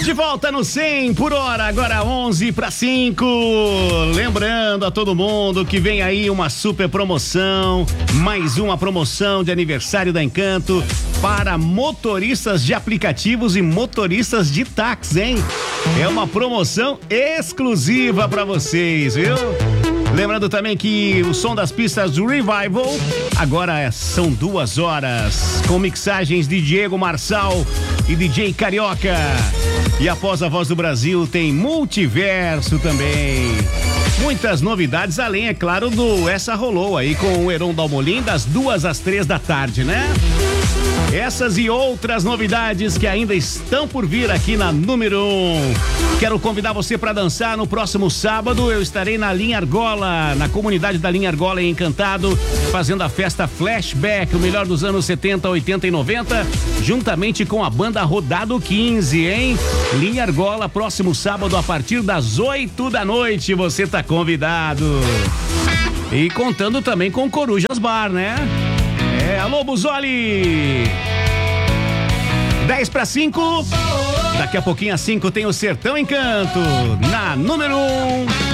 De volta no 100 por hora, agora 11:05. Lembrando a todo mundo que vem aí uma super promoção, mais uma promoção de aniversário da Encanto para motoristas de aplicativos e motoristas de táxi, hein? É uma promoção exclusiva para vocês, viu? Lembrando também que o som das pistas do Revival agora são 2 horas, com mixagens de Diego Marçal e DJ Carioca. E após a Voz do Brasil tem Multiverso também. Muitas novidades, além, é claro, do Essa Rolou aí com o Heron Dalmolin, das 2 às 3 da tarde, né? Essas e outras novidades que ainda estão por vir aqui na número 1. Quero convidar você para dançar no próximo sábado. Eu estarei na Linha Argola, na comunidade da Linha Argola em Encantado, fazendo a festa Flashback, o melhor dos anos 70, 80 e 90, juntamente com a banda Rodado 15, hein? Linha Argola, próximo sábado a partir das 8 da noite. Você tá convidado. E contando também com Corujas Bar, né? Alô, Buzoli! 10:05. Daqui a pouquinho às 5 tem o Sertão Encanto, na número 1.